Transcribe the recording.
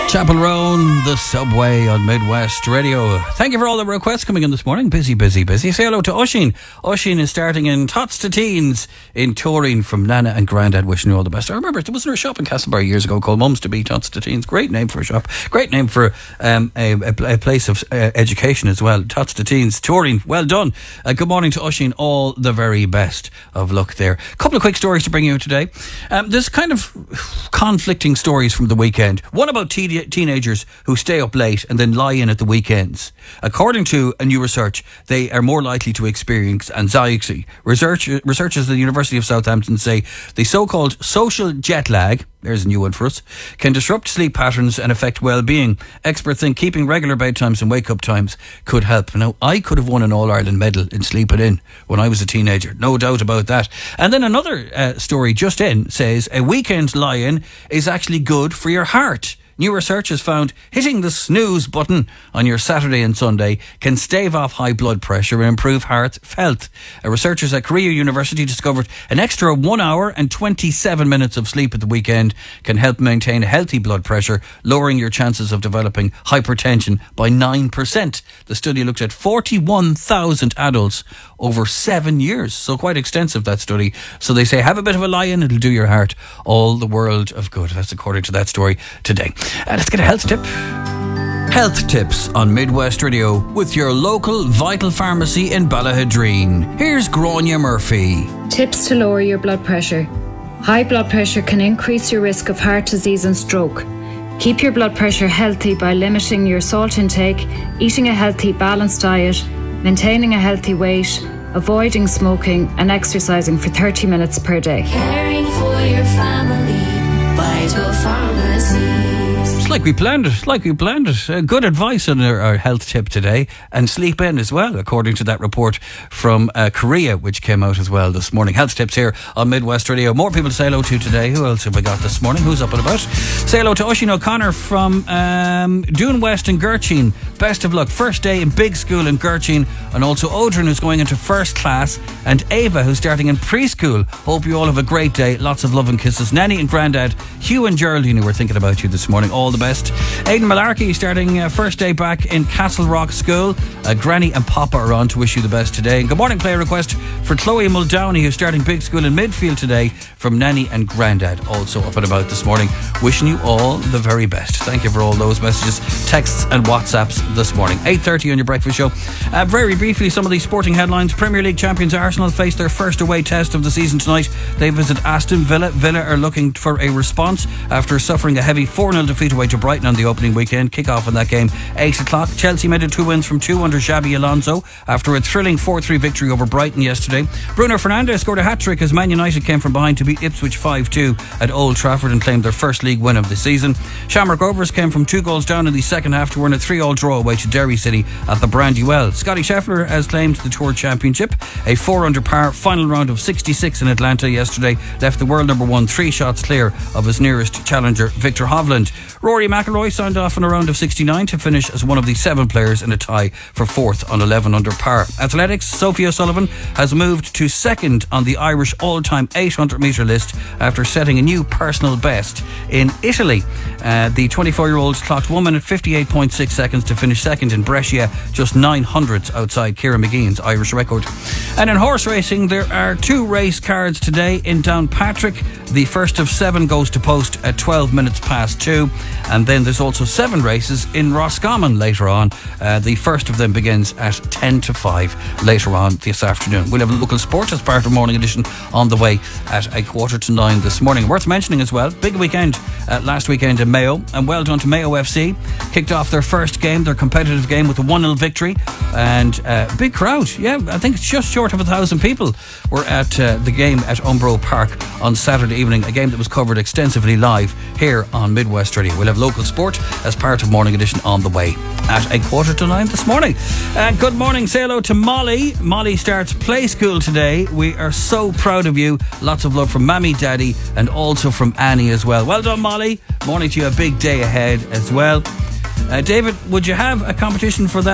Chapel Roan, the subway on Midwest Radio. Thank you for all the requests coming in this morning. Busy. Say hello to Oisín. Oisín is starting in Tots to Teens in Turin from Nana and Grandad. Wishing you all the best. I remember there wasn't a shop in Castlebar years ago called Mums to Be Tots to Teens. Great name for a shop. Great name for a place of education as well. Tots to Teens, Turin. Well done. Good morning to Oisín. All the very best of luck there. A couple of quick stories to bring you today. There's kind of conflicting stories from the weekend. One about teenagers who stay up late and then lie in at the weekends. According to a new research, they are more likely to experience anxiety. Researchers at the University of Southampton say the so-called social jet lag, there's a new one for us, can disrupt sleep patterns and affect well-being. Experts think keeping regular bedtimes and wake-up times could help. Now, I could have won an All-Ireland medal in sleeping in when I was a teenager. No doubt about that. And then another story just in says a weekend lie-in is actually good for your heart. New research has found hitting the snooze button on your Saturday and Sunday can stave off high blood pressure and improve heart health. Researchers at Korea University discovered an extra 1 hour and 27 minutes of sleep at the weekend can help maintain a healthy blood pressure, lowering your chances of developing hypertension by 9%. The study looked at 41,000 adults over 7 years. So quite extensive, that study. So they say have a bit of a lie-in, it'll do your heart all the world of good. That's according to that story today. Let's get a health tip. Health tips on Midwest Radio with your local Vital Pharmacy in Ballahadreen. Here's Grania Murphy. Tips to lower your blood pressure. High blood pressure can increase your risk of heart disease and stroke. Keep your blood pressure healthy by limiting your salt intake, eating a healthy, balanced diet, maintaining a healthy weight, avoiding smoking and exercising for 30 minutes per day. Caring for your family, Vital Pharmacy. It's like we planned it. Good advice on our health tip today. And sleep in as well, according to that report from Korea, which came out as well this morning. Health tips here on Midwest Radio. More people to say hello to today. Who else have we got this morning? Who's up and about? Say hello to Oisín O'Connor from Doon West in Gurchin. Best of luck. First day in big school in Gurchin. And also Odrin, who's going into first class. And Ava, who's starting in preschool. Hope you all have a great day. Lots of love and kisses. Nanny and Grandad, Hugh and Geraldine, who were thinking about you this morning. All the best. Aidan Malarkey starting first day back in Castle Rock School. Granny and Papa are on to wish you the best today. And good morning, player request for Chloe Muldowney, who's starting big school in Midfield today, from Nanny and Grandad, also up and about this morning. Wishing you all the very best. Thank you for all those messages, texts and WhatsApps this morning. 8:30 on your breakfast show. Very briefly, some of these sporting headlines. Premier League champions Arsenal face their first away test of the season tonight. They visit Aston Villa. Villa are looking for a response after suffering a heavy 4-0 defeat away to Brighton on the opening weekend. Kick-off in that game 8 o'clock. Chelsea made it 2 wins from 2 under Xabi Alonso after a thrilling 4-3 victory over Brighton yesterday. Bruno Fernandes scored a hat-trick as Man United came from behind to beat Ipswich 5-2 at Old Trafford and claimed their first league win of the season. Shamrock Rovers came from 2 goals down in the second half to earn a 3-3 draw away to Derry City at the Brandywell. Scotty Scheffler has claimed the Tour Championship. A 4 under par final round of 66 in Atlanta yesterday left the world number 1 3 shots clear of his nearest challenger Victor Hovland. Rory McIlroy signed off on a round of 69 to finish as one of the 7 players in a tie for 4th on 11 under par. Athletics, Sophie O'Sullivan has moved to 2nd on the Irish all-time 800 metre list after setting a new personal best in Italy. The 24-year-old clocked 1 minute 58.6 seconds to finish 2nd in Brescia, just 900ths outside Ciara McGeehan's Irish record. And in horse racing, there are 2 race cards today in Downpatrick. The first of 7 goes to post at 12 minutes past 2. And then there's also 7 races in Roscommon later on. The first of them begins at 10 to 5 later on this afternoon. We'll have local sport as part of Morning Edition on the way at 8:45 this morning. Worth mentioning as well, big weekend last weekend in Mayo, and well done to Mayo FC. Kicked off their first game, their competitive game, with a 1-0 victory, and big crowd. Yeah, I think it's just short of 1,000 people were at the game at Umbro Park on Saturday evening, a game that was covered extensively live here on Midwest Radio. We'll have local sport as part of Morning Edition on the way at 8:45 this morning. Good morning, say hello to Molly. Molly starts play school today. We are so proud of you. Lots of love from Mammy, Daddy, and also from Annie as well. Well done, Molly. Morning to you, a big day ahead as well. David, would you have a competition for that?